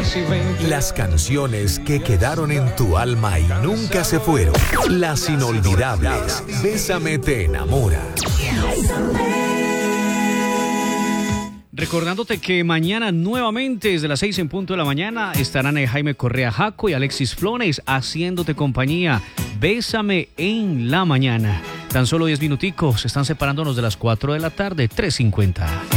Las canciones que quedaron en tu alma y nunca se fueron. Las inolvidables. Bésame te enamora. Recordándote que mañana nuevamente desde las 6 en punto de la mañana estarán Jaime Correa Jaco y Alexis Flores haciéndote compañía. Bésame en la mañana. Tan solo 10 minuticos, están separándonos de las 4 de la tarde, 3:50.